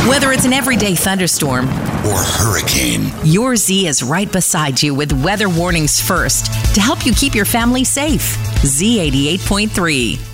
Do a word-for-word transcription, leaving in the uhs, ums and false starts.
Whether it's an everyday thunderstorm or hurricane, your Z is right beside you with weather warnings first to help you keep your family safe. Z eighty-eight point three.